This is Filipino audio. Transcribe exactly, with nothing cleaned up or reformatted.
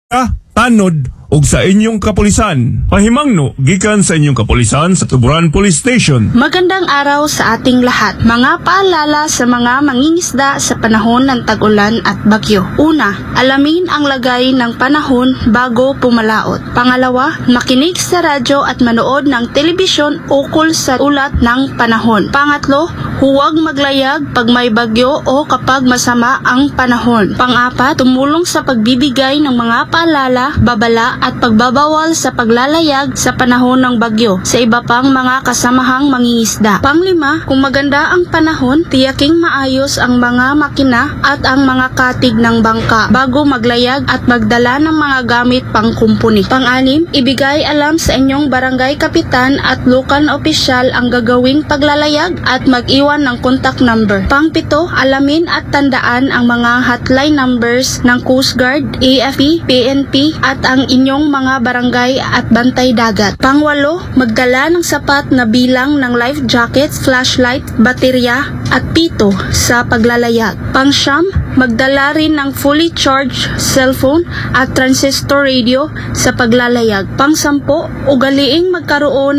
Ah, tanod og sa inyong kapulisan. Pahimangno gikan sa inyong kapulisan sa Tuburan Police Station. Magandang araw sa ating lahat. Mga paalala sa mga mangingisda sa panahon ng tag-ulan at bagyo. Una, alamin ang lagay ng panahon bago pumalaot. Pangalawa, makinig sa radyo at manood ng telebisyon ukol sa ulat ng panahon. Pangatlo, huwag maglayag pag may bagyo o kapag masama ang panahon. Pang-apat, tumulong sa pagbibigay ng mga paalala, babala at pagbabawal sa paglalayag sa panahon ng bagyo sa iba pang mga kasamahang mangingisda. Panglima, kung maganda ang panahon, tiyaking maayos ang mga makina at ang mga katig ng bangka bago maglayag at magdala ng mga gamit pang kumpuni. Pang-anim, ibigay alam sa inyong barangay kapitan at lokal na opisyal ang gagawing paglalayag at mag-iwan ng contact number. Pang-pito, alamin at tandaan ang mga hotline numbers ng Coast Guard, A F P, P N P at ang inyong mga barangay at bantay dagat. Pangwalo, magdala ng sapat na bilang ng life jackets, flashlight, baterya at pito sa paglalayag. Pangsyam, magdala rin ng fully charged cellphone at transistor radio sa paglalayag. Pangsampo, ugaliing magkaroon